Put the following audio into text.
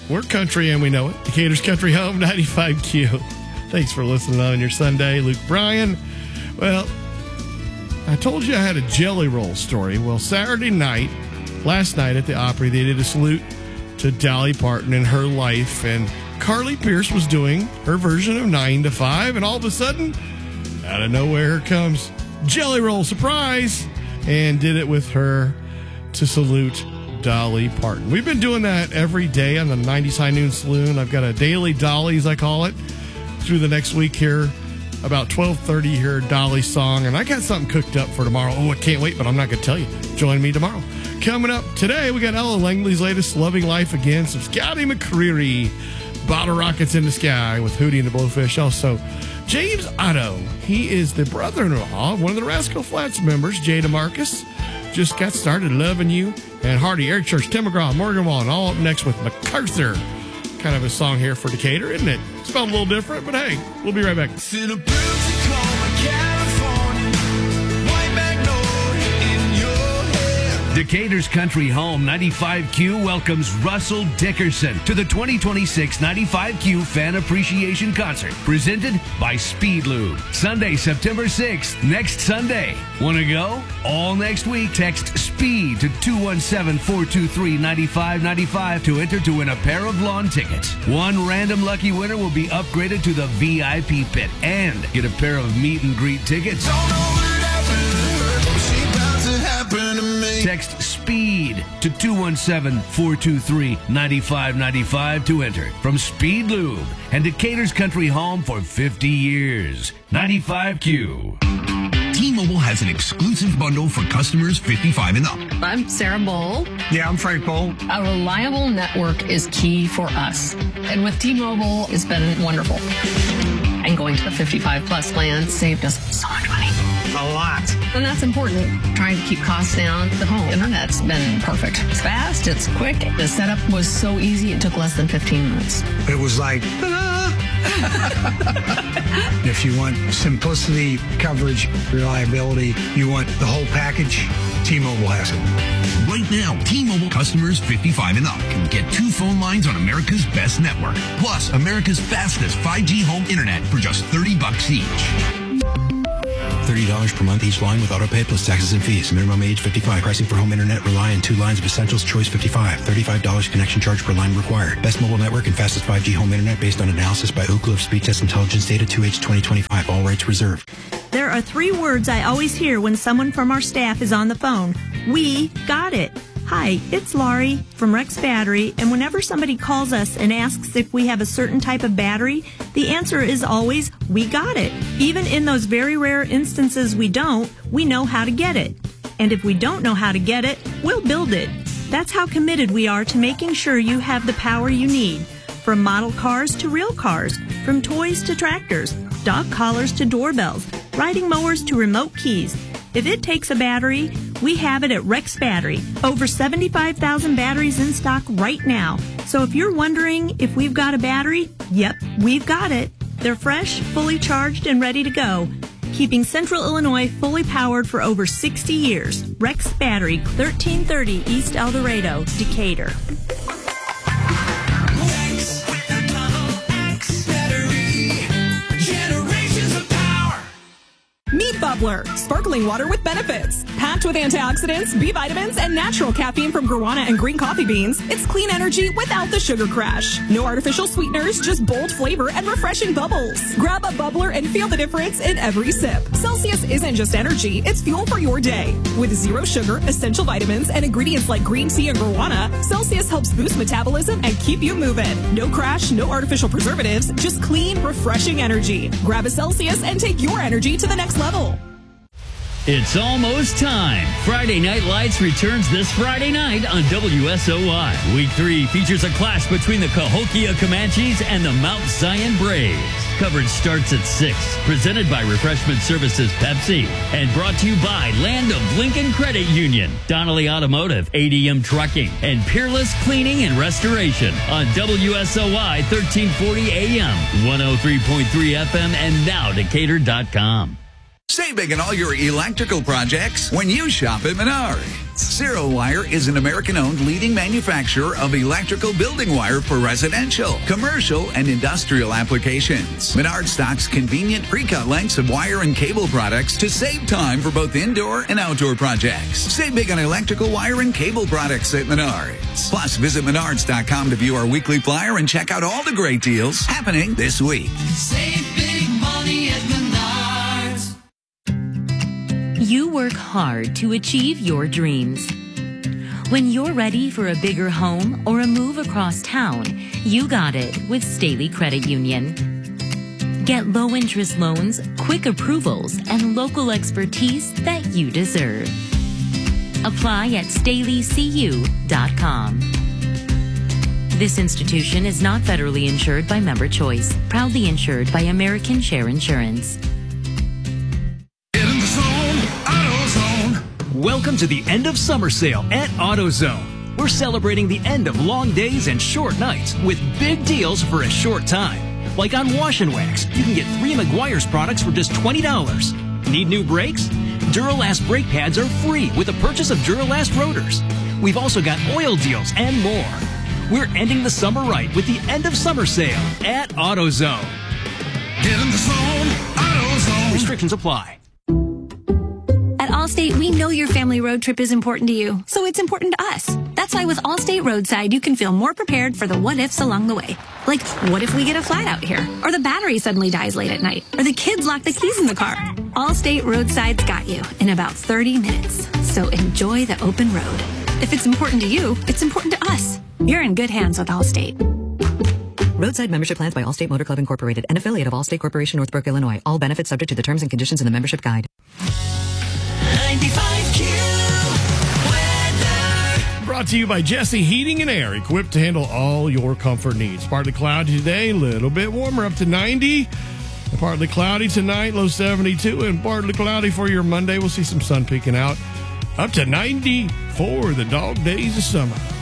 We're country and we know it. Decatur's Country Home, 95Q. Thanks for listening on your Sunday. Luke Bryan. Well, I told you I had a jelly roll story. Well, last night at the Opry, they did a salute to Dolly Parton and her life. And Carly Pearce was doing her version of 9 to 5. And all of a sudden, out of nowhere, here comes Jelly Roll Surprise. And did it with her to salute Dolly Parton. We've been doing that every day on the 90s High Noon Saloon. I've got a daily Dolly, as I call it, through the next week here. About 12:30 here, Dolly song. And I got something cooked up for tomorrow. Oh, I can't wait, but I'm not going to tell you. Join me tomorrow. Coming up today, we got Ella Langley's latest, Loving Life Again. Some Scotty McCreery, Bottle Rockets in the Sky with Hootie and the Blowfish. Also, James Otto. He is the brother-in-law of one of the Rascal Flatts members, Jay DeMarcus. Just got started loving you. And Hardy, Eric Church, Tim McGraw, Morgan Wallen, all up next with MacArthur. Kind of a song here for Decatur, isn't it? Spelled a little different, but hey, we'll be right back. Decatur's Country Home 95Q welcomes Russell Dickerson to the 2026 95Q Fan Appreciation Concert, presented by Speed Lube. Sunday, September 6th, next Sunday. Want to go? All next week, text SPEED to 217-423-9595 to enter to win a pair of lawn tickets. One random lucky winner will be upgraded to the VIP pit and get a pair of meet and greet tickets. Text SPEED to 217-423-9595 to enter. From Speed Lube and Decatur's Country Home for 50 years. 95Q. T-Mobile has an exclusive bundle for customers 55 and up. I'm Sarah Bowl. Yeah, I'm Frank Bowl. A reliable network is key for us. And with T-Mobile, it's been wonderful. And going to the 55 plus plan saved us so much money. A lot. And that's important. Trying to keep costs down. The home internet's been perfect. It's fast. It's quick. The setup was so easy. It took less than 15 minutes. It was like, ta-da! If you want simplicity, coverage, reliability, you want the whole package, T-Mobile has it. Right now, T-Mobile customers 55 and up can get 2 phone lines on America's best network, plus America's fastest 5G home internet for just $30 each. $30 per month each line with autopay plus taxes and fees. Minimum age 55. Pricing for home internet rely on 2 lines of Essentials Choice 55. $35 connection charge per line required. Best mobile network and fastest 5G home internet based on analysis by Ookla of Speed Test Intelligence data 2H 2025. All rights reserved. There are 3 words I always hear when someone from our staff is on the phone. We got it. Hi, it's Laurie from Rex Battery, and whenever somebody calls us and asks if we have a certain type of battery, the answer is always, we got it. Even in those very rare instances we don't, we know how to get it. And if we don't know how to get it, we'll build it. That's how committed we are to making sure you have the power you need. From model cars to real cars, from toys to tractors, dog collars to doorbells, riding mowers to remote keys. If it takes a battery, we have it at Rex Battery. Over 75,000 batteries in stock right now. So if you're wondering if we've got a battery, yep, we've got it. They're fresh, fully charged, and ready to go. Keeping Central Illinois fully powered for over 60 years. Rex Battery, 1330 East El Dorado, Decatur. Meet Bubbler, sparkling water with benefits. Packed with antioxidants, B vitamins, and natural caffeine from guarana and green coffee beans, it's clean energy without the sugar crash. No artificial sweeteners, just bold flavor and refreshing bubbles. Grab a Bubbler and feel the difference in every sip. Celsius isn't just energy, it's fuel for your day. With zero sugar, essential vitamins, and ingredients like green tea and guarana, Celsius helps boost metabolism and keep you moving. No crash, no artificial preservatives, just clean, refreshing energy. Grab a Celsius and take your energy to the next level. It's almost time. Friday Night Lights returns this Friday night on WSOY. Week 3 features a clash between the Cahokia Comanches and the Mount Zion Braves. Coverage starts at 6. Presented by Refreshment Services Pepsi. And brought to you by Land of Lincoln Credit Union, Donnelly Automotive, ADM Trucking, and Peerless Cleaning and Restoration on WSOY 1340 AM, 103.3 FM, and now Decatur.com. Save big on all your electrical projects when you shop at Menards. Zero Wire is an American-owned leading manufacturer of electrical building wire for residential, commercial, and industrial applications. Menards stocks convenient pre-cut lengths of wire and cable products to save time for both indoor and outdoor projects. Save big on electrical wire and cable products at Menards. Plus, visit Menards.com to view our weekly flyer and check out all the great deals happening this week. Save big money at Menards. You work hard to achieve your dreams. When you're ready for a bigger home or a move across town, you got it with Staley Credit Union. Get low-interest loans, quick approvals, and local expertise that you deserve. Apply at StaleyCU.com. This institution is not federally insured by Member Choice, proudly insured by American Share Insurance. Welcome to the end of summer sale at AutoZone. We're celebrating the end of long days and short nights with big deals for a short time. Like on Wash and Wax, you can get 3 Meguiar's products for just $20. Need new brakes? Duralast brake pads are free with the purchase of Duralast rotors. We've also got oil deals and more. We're ending the summer right with the end of summer sale at AutoZone. Get in the zone, AutoZone. Restrictions apply. At Allstate, we know your family road trip is important to you, so it's important to us. That's why with Allstate Roadside, you can feel more prepared for the what-ifs along the way. Like, what if we get a flat out here? Or the battery suddenly dies late at night? Or the kids lock the keys in the car? Allstate Roadside's got you in about 30 minutes. So enjoy the open road. If it's important to you, it's important to us. You're in good hands with Allstate. Roadside membership plans by Allstate Motor Club Incorporated, an affiliate of Allstate Corporation, Northbrook, Illinois. All benefits subject to the terms and conditions in the membership guide. 95Q weather. Brought to you by Jesse Heating and Air, equipped to handle all your comfort needs. Partly cloudy today, a little bit warmer, up to 90. Partly cloudy tonight, low 72, and partly cloudy for your Monday. We'll see some sun peeking out, up to 90 for the dog days of summer.